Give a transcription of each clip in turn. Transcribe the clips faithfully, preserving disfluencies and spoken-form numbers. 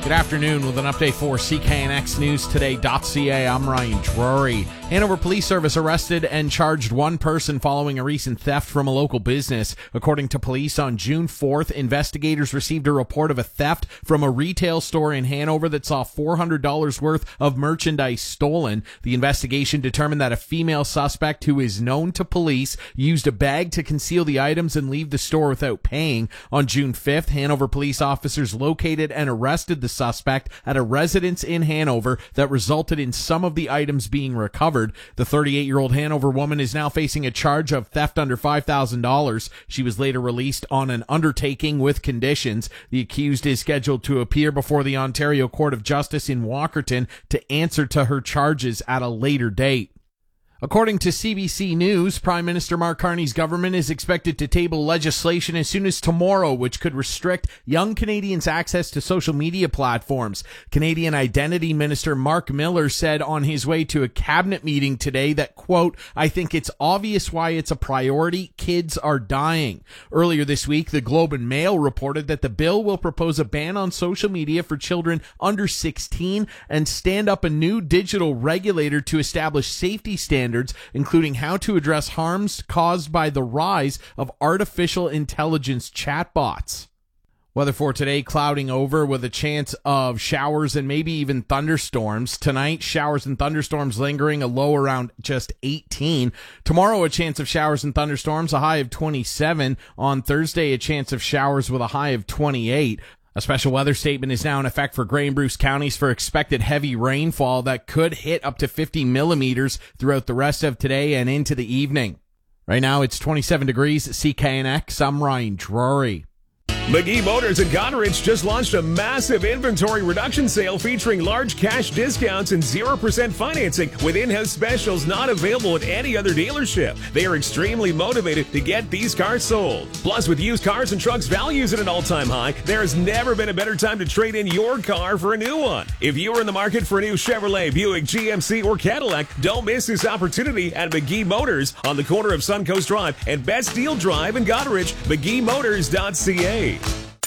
Good afternoon with an update for C K N X News Today dot C A. I'm Ryan Drury. Hanover Police Service arrested and charged one person following a recent theft from a local business. According to police, on June fourth, investigators received a report of a theft from a retail store in Hanover that saw four hundred dollars worth of merchandise stolen. The investigation determined that a female suspect who is known to police used a bag to conceal the items and leave the store without paying. On June fifth, Hanover police officers located and arrested the suspect at a residence in Hanover that resulted in some of the items being recovered. The thirty-eight-year-old Hanover woman is now facing a charge of theft under five thousand dollars. She was later released on an undertaking with conditions. The accused is scheduled to appear before the Ontario Court of Justice in Walkerton to answer to her charges at a later date. According to C B C News, Prime Minister Mark Carney's government is expected to table legislation as soon as tomorrow, which could restrict young Canadians' access to social media platforms. Canadian Identity Minister Mark Miller said on his way to a cabinet meeting today that, quote, "I think it's obvious why it's a priority. Kids are dying." Earlier this week, the Globe and Mail reported that the bill will propose a ban on social media for children under sixteen and stand up a new digital regulator to establish safety standards, including how to address harms caused by the rise of artificial intelligence chatbots. Weather for today, clouding over with a chance of showers and maybe even thunderstorms. Tonight, showers and thunderstorms lingering, a low around just eighteen. Tomorrow, a chance of showers and thunderstorms, a high of twenty-seven. On Thursday, a chance of showers with a high of twenty-eight. A special weather statement is now in effect for Grey and Bruce counties for expected heavy rainfall that could hit up to fifty millimeters throughout the rest of today and into the evening. Right now, it's twenty-seven degrees at C K N X. I'm Ryan Drury. McGee Motors in Goderich just launched a massive inventory reduction sale featuring large cash discounts and zero percent financing with in-house specials not available at any other dealership. They are extremely motivated to get these cars sold. Plus, with used cars and trucks values at an all-time high, there has never been a better time to trade in your car for a new one. If you are in the market for a new Chevrolet, Buick, G M C, or Cadillac, don't miss this opportunity at McGee Motors on the corner of Suncoast Drive and Best Deal Drive in Goderich, McGee Motors dot C A.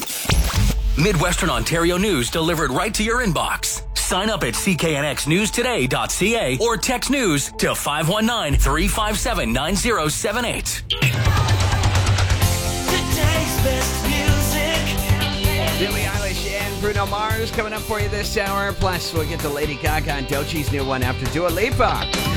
Midwestern Ontario news delivered right to your inbox. Sign up at C K N X News Today dot C A or text news to five one nine, three five seven, nine zero seven eight. Today's best music. Billie Eilish and Bruno Mars coming up for you this hour. Plus, we'll get to Lady Gaga and Doechie's new one after Dua Lipa.